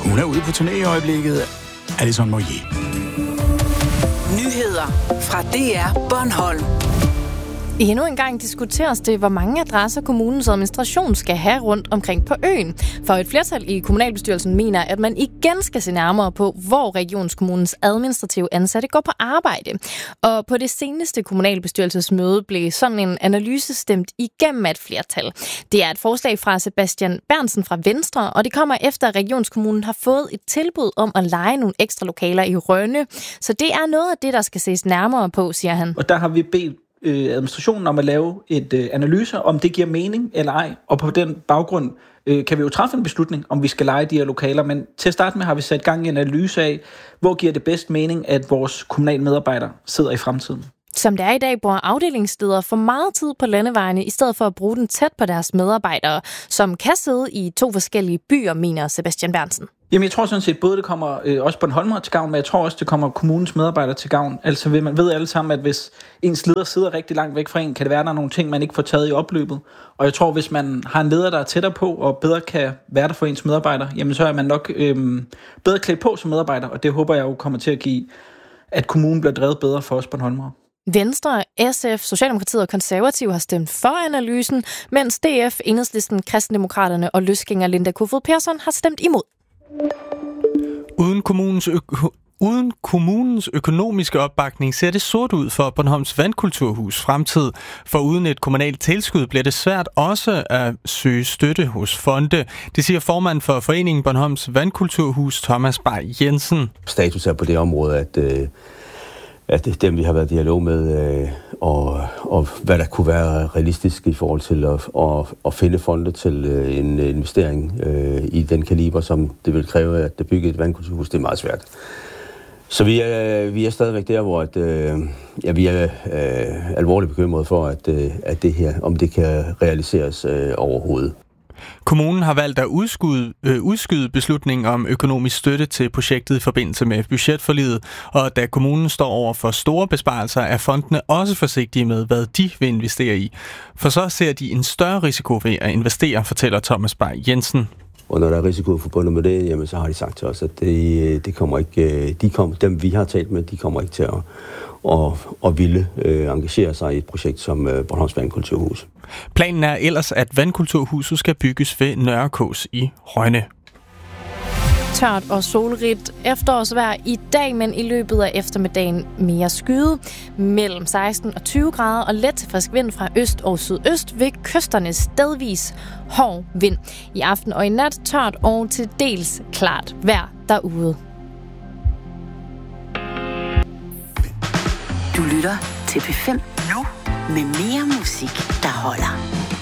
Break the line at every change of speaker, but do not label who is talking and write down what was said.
Hun er ude på turné i øjeblikket. Alison Moyet.
Nyheder fra DR Bornholm.
Endnu en gang diskuteres det, hvor mange adresser kommunens administration skal have rundt omkring på øen. For et flertal i kommunalbestyrelsen mener, at man igen skal se nærmere på, hvor regionskommunens administrative ansatte går på arbejde. Og på det seneste kommunalbestyrelsesmøde blev sådan en analyse stemt igennem et flertal. Det er et forslag fra Sebastian Berntsen fra Venstre, og det kommer efter, at regionskommunen har fået et tilbud om at leje nogle ekstra lokaler i Rønne. Så det er noget af det, der skal ses nærmere på, siger han.
Og der har vi bedt administrationen om at lave et analyse, om det giver mening eller ej. Og på den baggrund kan vi jo træffe en beslutning, om vi skal leje de her lokaler. Men til at starte med har vi sat gang i en analyse af, hvor giver det bedst mening, at vores kommunale medarbejdere sidder i fremtiden.
Som det er i dag, bruger afdelingsledere for meget tid på landevejene, i stedet for at bruge den tæt på deres medarbejdere, som kan sidde i 2 forskellige byer, mener Sebastian Berntsen.
Jamen, jeg tror sådan set, både det kommer også Bornholmer til gavn, men jeg tror også, det kommer kommunens medarbejdere til gavn. Altså, man ved alle sammen, at hvis ens leder sidder rigtig langt væk fra en, kan det være, at der er nogle ting, man ikke får taget i opløbet. Og jeg tror, hvis man har en leder, der er tættere på, og bedre kan være der for ens medarbejdere, jamen så er man nok bedre klædt på som medarbejder, og det håber jeg jo kommer til at give, at kommunen bliver drevet bedre for os Bornholmere.
Venstre, SF, Socialdemokratiet og Konservative har stemt for analysen, mens DF, Enhedslisten, Kristendemokraterne og løsgænger Linda Kofod Persson har stemt imod.
Uden kommunens økonomiske opbakning ser det sort ud for Bornholms Vandkulturhus fremtid. For uden et kommunalt tilskud bliver det svært også at søge støtte hos fonde. Det siger formand for foreningen Bornholms Vandkulturhus, Thomas Bay Jensen.
Status er på det område, at det er dem, vi har været i dialog med, og hvad der kunne være realistisk i forhold til at finde fonde til en investering i den kaliber, som det vil kræve at bygge et vandkulturhus. Det er meget svært. Så vi er stadigvæk der, hvor vi er alvorligt bekymrede for, at det her, om det kan realiseres overhovedet.
Kommunen har valgt at udskyde beslutningen om økonomisk støtte til projektet i forbindelse med budgetforliget, og da kommunen står over for store besparelser, er fondene også forsigtige med, hvad de vil investere i. For så ser de en større risiko ved at investere, fortæller Thomas Bay Jensen.
Og når der er risiko forbundet med det, jamen, så har de sagt til os, at det kommer ikke, dem vi har talt med, de kommer ikke til at ville engagere sig i et projekt som Bornholms Vandkulturhus.
Planen er ellers, at Vandkulturhuset skal bygges ved Nørrekås i Rønne.
Tørt og solrigt efterårsvejr i dag, men i løbet af eftermiddagen mere skyde. Mellem 16 og 20 grader og let til frisk vind fra øst og sydøst ved kysterne stedvis hård vind. I aften og i nat tørt og til dels klart vejr derude.
Du lytter til P5 nu med mere musik, der holder.